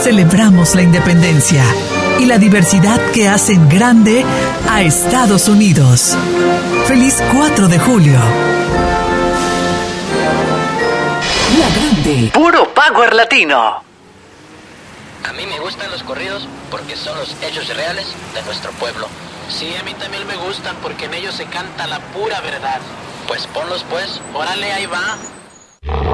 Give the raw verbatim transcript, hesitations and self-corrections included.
Celebramos la independencia y la diversidad que hacen grande a Estados Unidos. ¡Feliz cuatro de julio! La Grande. Puro Power Latino. A mí me gustan los corridos porque son los hechos reales de nuestro pueblo. Sí, a mí también me gustan porque en ellos se canta la pura verdad. Pues ponlos pues, órale, ahí va.